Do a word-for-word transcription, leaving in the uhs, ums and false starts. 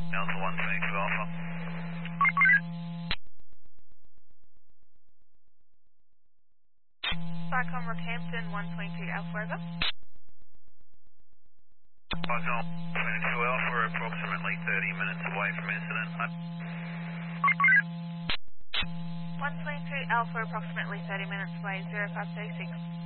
Delta one twenty-two Alpha. Cyclone Rockhampton, one twenty-two Alpha over. Cyclone twenty-two Alpha, approximately thirty minutes away from incident. one twenty-two Alpha, approximately thirty minutes away, zero five three six.